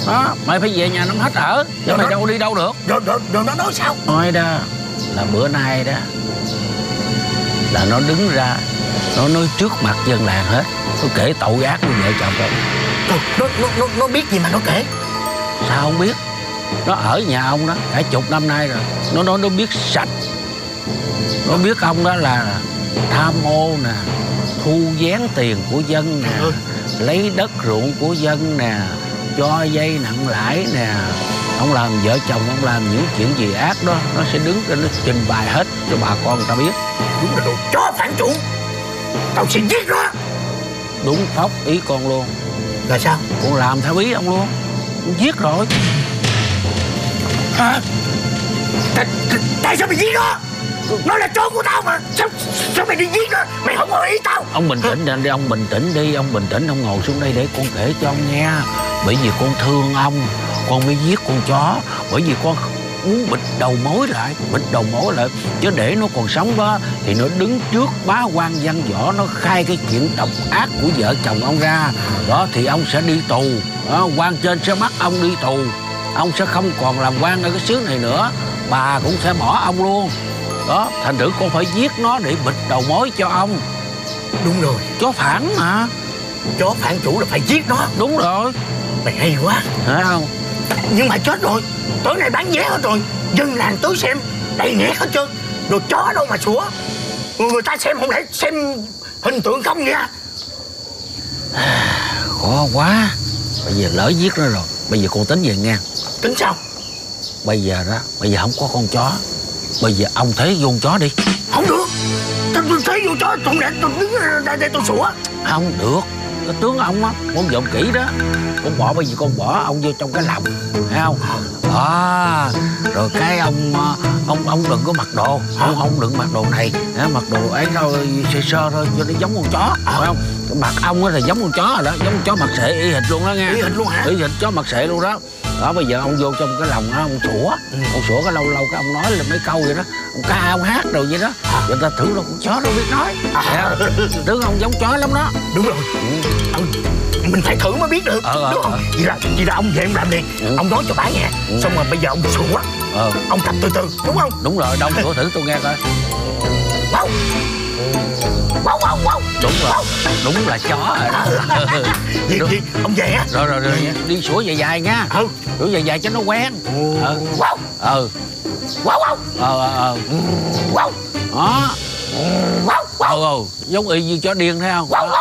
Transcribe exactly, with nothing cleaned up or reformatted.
Đó, mày phải về nhà nó hết ở. Chứ mày đâu đi đâu được. Rồi, rồi, rồi nó nói sao? Nói đó là bữa nay đó là nó đứng ra, nó nói trước mặt dân làng hết, nó kể tội ác của vợ chồng rồi. Rồi, nó, nó, nó, nó biết gì mà nó kể? Sao không biết? Nó ở nhà ông đó cả chục năm nay rồi. Nó nói nó biết sạch. Nó biết ông đó là tham ô nè, thu vén tiền của dân nè, lấy đất ruộng của dân nè, cho vay nặng lãi nè. Ông làm vợ chồng ông làm những chuyện gì ác đó, nó sẽ đứng ra nó trình bày hết cho bà con người ta biết. Đúng là đồ chó phản chủ. Tao sẽ giết nó. Đúng phóc ý con luôn. Là sao? Con làm theo ý ông luôn. Con giết rồi. Hả? Tại, tại, tại sao mày giết nó? Nó là chó của tao mà. Sao, sao mày đi giết nó? Mày không có ý tao. Ông bình tĩnh đi, ông bình tĩnh đi. Ông bình tĩnh, ông ngồi xuống đây để con kể cho ông nghe. Bởi vì con thương ông, con mới giết con chó. Bởi vì con muốn bịt đầu mối lại, bịt đầu mối lại. Chứ để nó còn sống đó thì nó đứng trước bá quan văn võ, nó khai cái chuyện độc ác của vợ chồng ông ra. Đó thì ông sẽ đi tù. Đó, quan trên sẽ bắt ông đi tù. Ông sẽ không còn làm quan ở cái xứ này nữa. Bà cũng sẽ bỏ ông luôn. Đó, thành thử con phải giết nó để bịt đầu mối cho ông. Đúng rồi. Chó phản mà. Chó phản chủ là phải giết nó. Đúng rồi. Mày hay quá. Thấy không? Nhưng mà chết rồi. Tối nay bán vé hết rồi. Dân làng tới xem đầy nghẹt hết trơn. Đồ chó đâu mà sủa. Người ta xem không lẽ xem hình tượng không vậy? Khó quá. Bây giờ lỡ giết nó rồi. Bây giờ con tính về nghe. Tính sao? Bây giờ đó, bây giờ không có con chó. Bây giờ ông thế vô con chó đi. Không được. Tao thấy vô chó, không lẽ tao đứng ra đây tôi sủa? Không được. Cái tướng ông á, con dọn kỹ đó. Con bỏ, bây giờ con bỏ ông vô trong cái lòng. Thấy không? À, rồi cái ông ông ông đừng có mặc đồ. Ông ông đừng mặc đồ này. Mặc đồ ấy thôi, sơ sơ thôi, cho nó giống con chó. Phải không? Mặt ông á là giống con chó rồi đó. Giống con chó mặt sệ y hệt luôn đó nghe. Y hệt luôn hả? Y hệt chó mặt sệ luôn đó. Đó, bây giờ ông vô trong cái lòng đó, ông sủa. Ừ. Ông sủa cái lâu lâu cái ông nói là mấy câu vậy đó. Ông ca, ông hát rồi vậy đó. Người ta thử là con chó đâu biết nói. À. Tướng ông giống chó lắm đó. Đúng rồi. Ừ. Ông, mình phải thử mới biết được. Ờ, đúng ờ, không? ờ. Vậy là, vậy là ông về ông làm liền. Ừ. Ông nói cho bà nghe. Ừ. Xong rồi bây giờ ông sủa. Ờ. Ông tập từ từ, đúng không? Đúng rồi, đông sủa thử tôi nghe coi. Wow. Wow, wow, wow. Đúng rồi, wow. Đúng là chó rồi đó. Gì, gì? Ông về á. Rồi, rồi, rồi, đi sủa dài dài nha. Ừ. Sủa dài dài cho nó quen. Ừ. Wow. Ừ. Wow, wow. Ờ, ờ, ờ. Wow. Đó. Wow, wow. Ừ, ừ, giống y như chó điên thấy không? Wow, wow.